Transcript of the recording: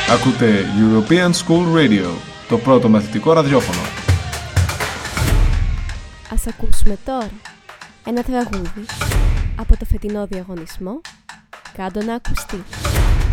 Ακούτε European School Radio, το πρώτο μαθητικό ραδιόφωνο. Ας ακούσουμε τώρα ένα τραγούδι από το φετινό διαγωνισμό «Κάντο να ακουστεί».